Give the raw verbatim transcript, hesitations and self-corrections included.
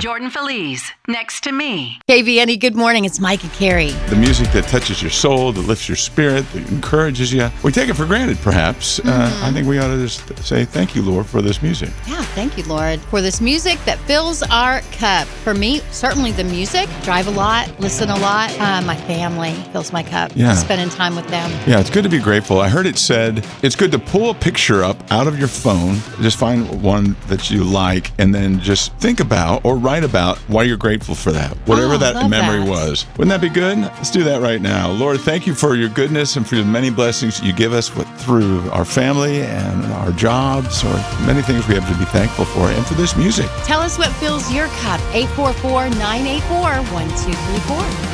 Jordan Feliz, Next to Me. K V N E, good morning. It's Mike and Carrie. The music that touches your soul, that lifts your spirit, that encourages you. We take it for granted, perhaps. Mm-hmm. Uh, I think we ought to just say thank you, Lord, for this music. Yeah, thank you, Lord, for this music that fills our cup. For me, certainly the music. Drive a lot, listen a lot. Uh, my family fills my cup. Yeah. Spending time with them. Yeah, it's good to be grateful. I heard it said it's good to pull a picture up out of your phone, just find one that you like, and then just think about or write about why you're grateful for that, whatever Oh, that love memory that. was. Wouldn't that be good? Let's do that right now. Lord, thank you for your goodness and for the many blessings you give us with, through our family and our jobs, or many things we have to be thankful for, and for this music. Tell us what fills your cup. eight four four, nine eight four, one two three four.